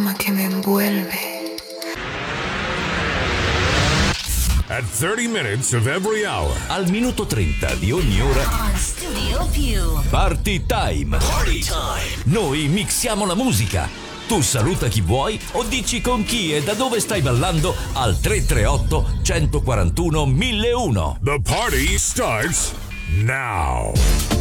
alma que me envuelve. At 30 minutes of every hour. Al minuto 30 di ogni ora. On Studio Più. Party Time. Party Time. Noi mixiamo la musica. Tu saluta chi vuoi o dici con chi e da dove stai ballando al 338 141 1001. The party starts now.